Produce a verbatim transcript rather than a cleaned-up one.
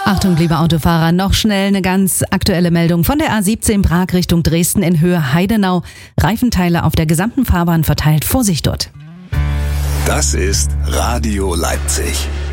Achtung, liebe Autofahrer, noch schnell eine ganz aktuelle Meldung von der A siebzehn Prag Richtung Dresden in Höhe Heidenau. Reifenteile auf der gesamten Fahrbahn verteilt. Vorsicht dort. Das ist Radio Leipzig.